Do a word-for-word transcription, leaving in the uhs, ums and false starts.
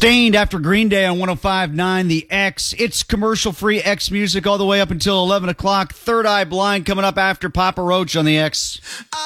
Stained after Green Day on one oh five point nine The X. It's commercial-free X music all the way up until eleven o'clock. Third Eye Blind coming up after Papa Roach on The X.